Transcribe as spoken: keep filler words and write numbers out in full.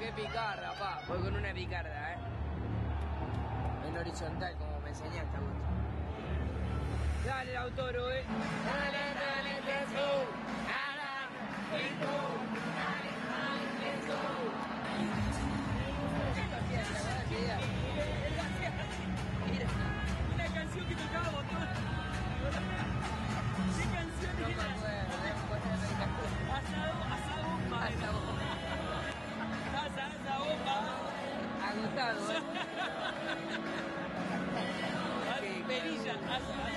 Qué picarda, pa. Voy con una picarda, eh. En horizontal, como me enseñaste, Augusto. Dale, Lautaro, eh. Dale, dale, let's go. Let's go. Dale, dale, let's go. Una canción que tocaba botón. ¿Qué canción No me era? acuerdo, Asado, asado, bomba. Asado, bomba. Agotado, eh. Perilla, asado.